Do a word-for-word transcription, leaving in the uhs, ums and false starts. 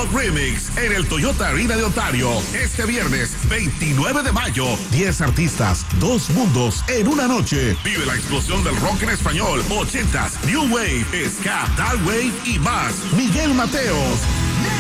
Rock Remix en el Toyota Arena de Ontario. Este viernes veintinueve de mayo. diez artistas, dos mundos en una noche. Vive la explosión del rock en español, ochentas, New Wave, Ska, Dark Wave y más. Miguel Mateos,